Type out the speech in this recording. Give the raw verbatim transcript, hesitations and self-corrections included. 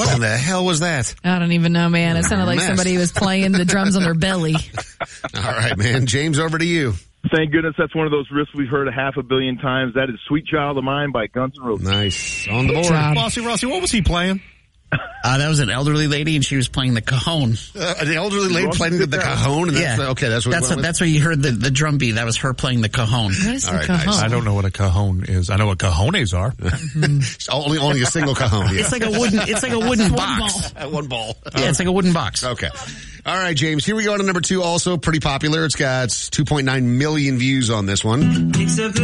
What in the hell was that? I don't even know, man. It sounded like Mess. somebody was playing the drums on their belly. All right, man. James, over to you. Thank goodness that's one of those riffs we've heard a half a billion times. That is Sweet Child of Mine by Guns N' Roses. Nice. On the board. job. Rossi, Rossi, what was he playing? Uh, that was an elderly lady, and she was playing the cajon. Uh, an elderly lady playing the, the cajon? And that's Yeah. the, okay, that's what That's we what, went with? that's where you heard the, the drum beat. That was her playing the cajon. What is All the right, cajon? nice. I don't know what a cajon is. I know what cajones are. only, only a single cajon. Yeah. It's like a wooden. It's like a wooden box. At one ball. Yeah, it's like a wooden box. Okay. All right, James. Here we go to number two. Also pretty popular. It's got two point nine million views on this one.